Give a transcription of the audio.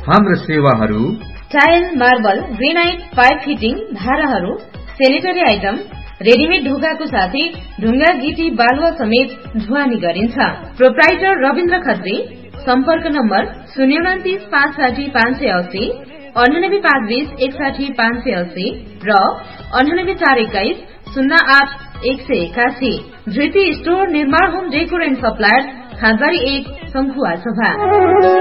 हाम्रो सेवाहरू tile, marble, granite, pipe fitting, धाराहरू, सेनिटरी आइटम, रेडिमेड ढोकाको साथै ढुङ्गा, गिटी, बालुवा समेत ढुवानी गरिन्छ। प्रोप्राइटर रविन्द्र खत्री। सम्पर्क नम्बर 029 560 580, 98 520 61 580 र 98 421 08 181। धृति स्टोर, निर्माण होम डेकोर एन्ड सप्लायर, खानबारी 1, संखुवा सभा।